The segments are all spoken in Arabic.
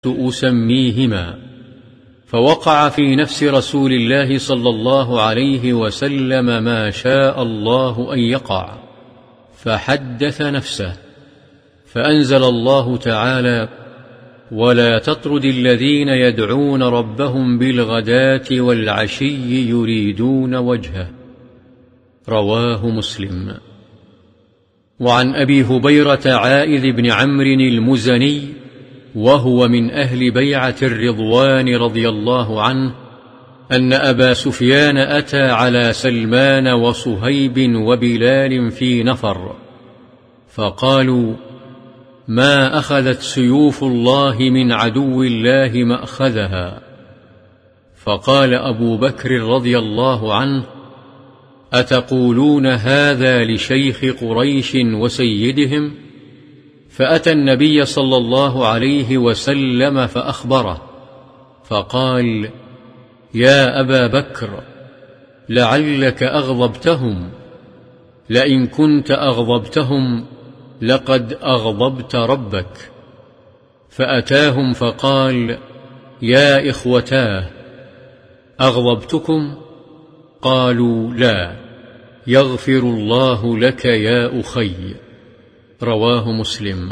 أسميهما، فوقع في نفس رسول الله صلى الله عليه وسلم ما شاء الله أن يقع، فحدث نفسه، فأنزل الله تعالى: ولا تطرد الذين يدعون ربهم بالغداة والعشي يريدون وجهه. رواه مسلم. وعن أبي هبيرة عائذ بن عمرو المزني، وهو من أهل بيعة الرضوان رضي الله عنه، أن أبا سفيان أتى على سلمان وصهيب وبلال في نفر، فقالوا: ما أخذت سيوف الله من عدو الله مأخذها. فقال أبو بكر رضي الله عنه: أتقولون هذا لشيخ قريش وسيدهم؟ فأتى النبي صلى الله عليه وسلم فأخبره، فقال: يا أبا بكر، لعلك أغضبتهم، لئن كنت أغضبتهم لقد أغضبت ربك. فأتاهم فقال: يا إخوتاه، أغضبتكم؟ قالوا: لا، يغفر الله لك يا أخي. رواه مسلم.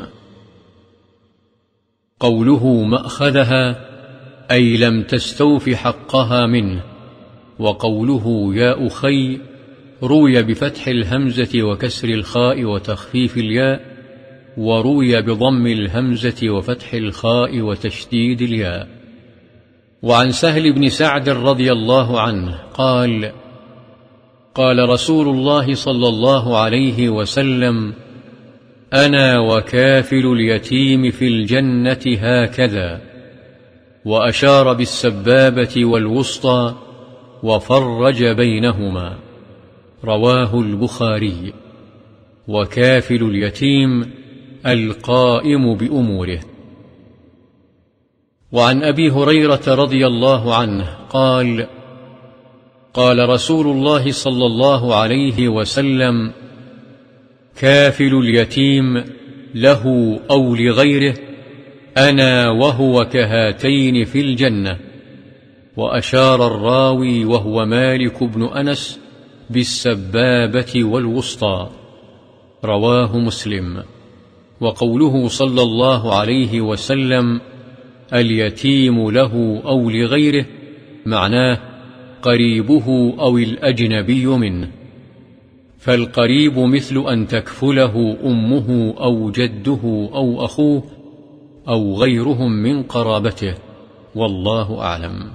قوله مأخذها أي لم تستوف حقها منه، وقوله يا أخي روي بفتح الهمزة وكسر الخاء وتخفيف الياء، وروي بضم الهمزة وفتح الخاء وتشديد الياء. وعن سهل بن سعد رضي الله عنه قال: قال رسول الله صلى الله عليه وسلم: أنا وكافل اليتيم في الجنة هكذا، وأشار بالسبابة والوسطى وفرج بينهما. رواه البخاري. وكافل اليتيم القائم بأموره. وعن أبي هريرة رضي الله عنه قال: قال رسول الله صلى الله عليه وسلم: كافل اليتيم له أو لغيره أنا وهو كهاتين في الجنة. وأشار الراوي وهو مالك بن أنس بالسبابة والوسطى. رواه مسلم. وقوله صلى الله عليه وسلم: اليتيم له أو لغيره، معناه قريبه أو الأجنبي منه، فالقريب مثل أن تكفله أمه أو جده أو أخوه أو غيرهم من قرابته، والله أعلم.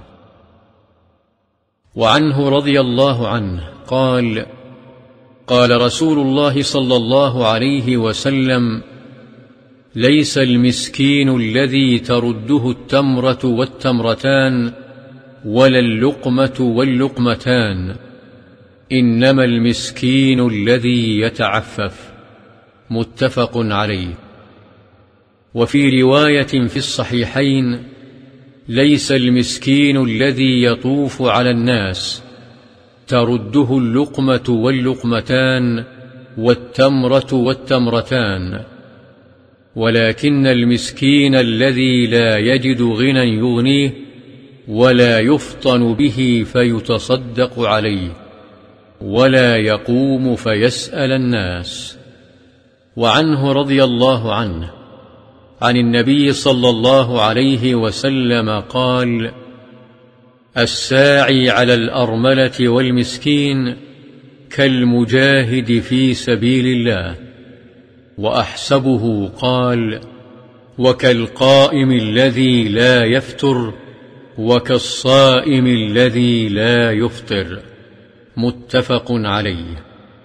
وعنه رضي الله عنه قال: قال رسول الله صلى الله عليه وسلم: ليس المسكين الذي ترده التمرة والتمرتان ولا اللقمة واللقمتان، إنما المسكين الذي يتعفف. متفق عليه. وفي رواية في الصحيحين: ليس المسكين الذي يطوف على الناس ترده اللقمة واللقمتان والتمرة والتمرتان، ولكن المسكين الذي لا يجد غنى يغنيه ولا يفطن به فيتصدق عليه ولا يقوم فيسأل الناس. وعنه رضي الله عنه عن النبي صلى الله عليه وسلم قال: الساعي على الأرملة والمسكين كالمجاهد في سبيل الله. وأحسبه قال: وكالقائم الذي لا يفتر وكالصائم الذي لا يفطر. متفق عليه.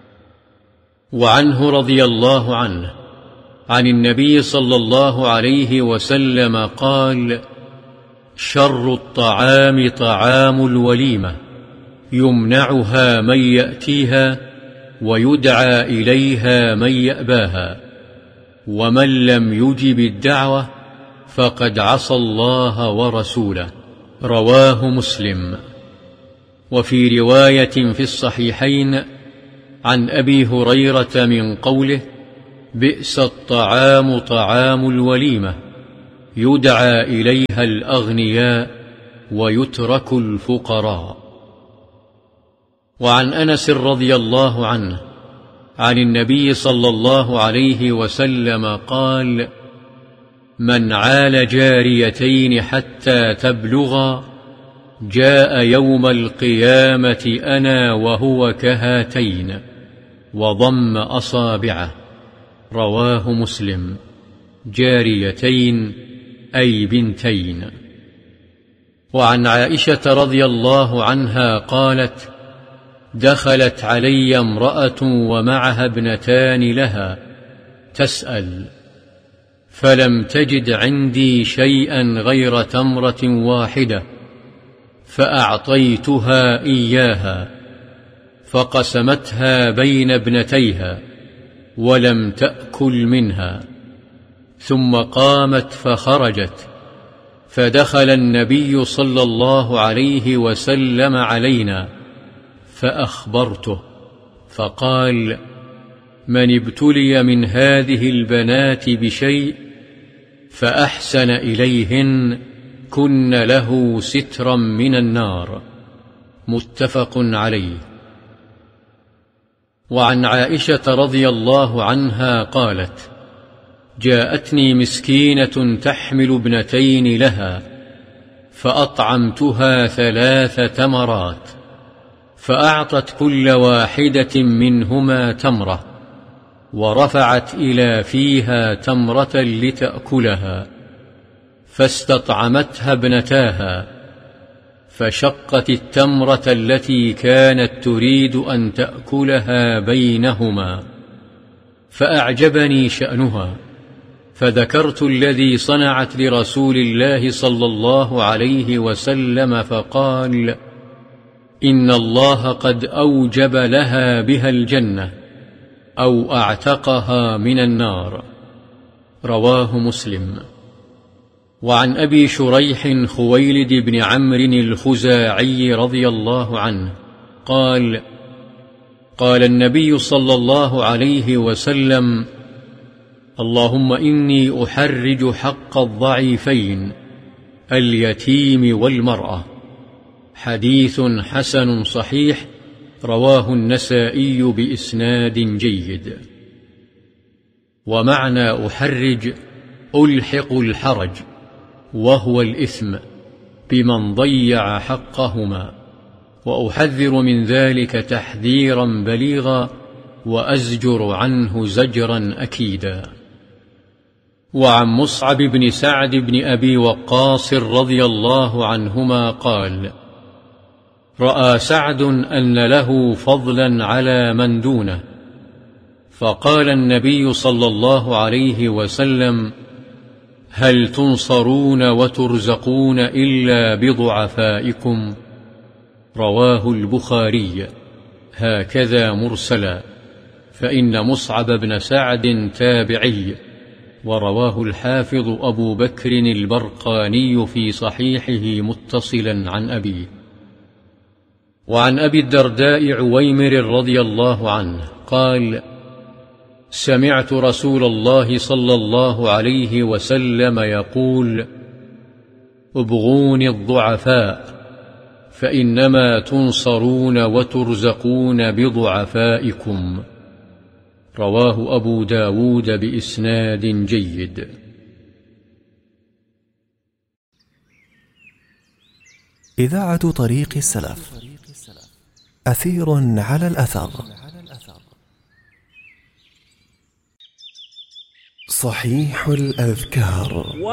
وعنه رضي الله عنه عن النبي صلى الله عليه وسلم قال: شر الطعام طعام الوليمة، يمنعها من يأتيها ويدعى إليها من يأباها، ومن لم يجب الدعوة فقد عصى الله ورسوله. رواه مسلم. وفي رواية في الصحيحين عن أبي هريرة من قوله: بئس الطعام طعام الوليمة، يدعى إليها الأغنياء ويترك الفقراء. وعن أنس رضي الله عنه عن النبي صلى الله عليه وسلم قال: من عال جاريتين حتى تبلغا جاء يوم القيامة أنا وهو كهاتين، وضم أصابعه. رواه مسلم. جاريتين أي بنتين. وعن عائشة رضي الله عنها قالت: دخلت علي امرأة ومعها ابنتان لها تسأل، فلم تجد عندي شيئا غير تمرة واحدة، فأعطيتها إياها، فقسمتها بين ابنتيها ولم تأكل منها، ثم قامت فخرجت، فدخل النبي صلى الله عليه وسلم علينا فأخبرته، فقال: من ابتلي من هذه البنات بشيء فأحسن إليهن كن له سترا من النار. متفق عليه. وعن عائشة رضي الله عنها قالت: جاءتني مسكينة تحمل ابنتين لها، فأطعمتها 3 تمرات، فأعطت كل واحدة منهما تمرة، ورفعت إلى فيها تمرة لتأكلها، فاستطعمتها ابنتاها، فشقت التمرة التي كانت تريد أن تأكلها بينهما، فأعجبني شأنها، فذكرت الذي صنعت لرسول الله صلى الله عليه وسلم، فقال: إن الله قد أوجب لها بها الجنة أو أعتقها من النار. رواه مسلم. وعن أبي شريح خويلد بن عمرو الخزاعي رضي الله عنه قال: قال النبي صلى الله عليه وسلم: اللهم إني أحرج حق الضعيفين اليتيم والمرأة. حديث حسن صحيح، رواه النسائي بإسناد جيد. ومعنى أحرج ألحق الحرج، وهو الإثم، بمن ضيع حقهما، وأحذر من ذلك تحذيرا بليغا، وأزجر عنه زجرا أكيدا. وعن مصعب بن سعد بن أبي وقاص رضي الله عنهما قال: رأى سعد أن له فضلا على من دونه، فقال النبي صلى الله عليه وسلم: هل تنصرون وترزقون إلا بضعفائكم؟ رواه البخاري، هكذا مرسلا، فإن مصعب بن سعد تابعي، ورواه الحافظ أبو بكر البرقاني في صحيحه متصلا عن أبيه. وعن أبي الدرداء عويمر رضي الله عنه قال: سمعت رسول الله صلى الله عليه وسلم يقول: ابغوني الضعفاء، فإنما تنصرون وترزقون بضعفائكم. رواه أبو داود بإسناد جيد. إذاعة طريق السلف، أثير على الأثر. صحيح الأذكار.